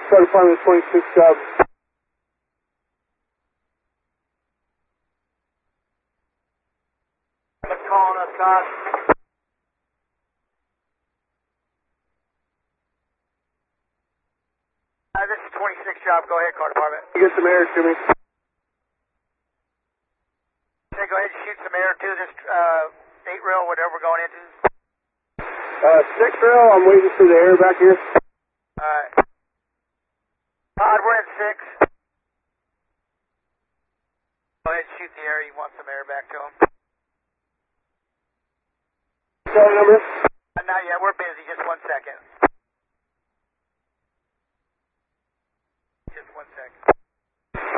Fire Department 26 job. What's calling us, Todd? This is 26 job. Go ahead, car department. Get some air to me. Okay, go ahead and shoot some air to this 8 rail, whatever we're going into. 6 rail, I'm waiting for the air back here. Alright. Todd, we're in 6. Go ahead and shoot the air. You want some air back to him? Call number? Not yet. We're busy. Just 1 second.